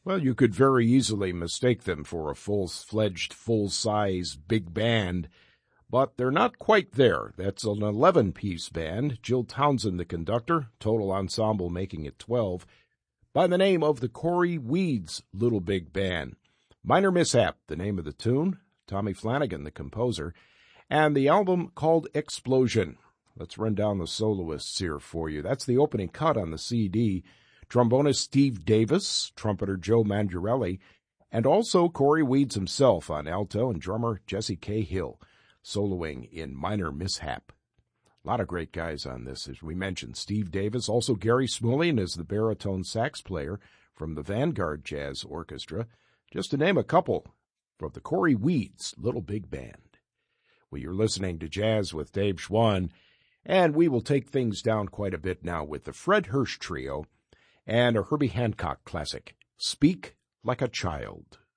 Well, you could very easily mistake them for a full-fledged, full-size big band, but they're not quite there. That's an 11-piece band, Jill Townsend the conductor, total ensemble making it 12, by the name of the Cory Weeds Little Big Band. Minor Mishap, the name of the tune, Tommy Flanagan, the composer, and the album called Explosion. Let's run down the soloists here for you. That's the opening cut on the CD. Trombonist Steve Davis, trumpeter Joe Mangiarelli, and also Cory Weeds himself on alto and drummer Jesse Cahill, soloing in Minor Mishap. A lot of great guys on this, as we mentioned. Steve Davis, also Gary Smulyan is the baritone sax player from the Vanguard Jazz Orchestra, just to name a couple from the Cory Weeds Little Big Band. Well, you're listening to Jazz with Dave Schwann, and we will take things down quite a bit now with the Fred Hirsch Trio and a Herbie Hancock classic, Speak Like a Child.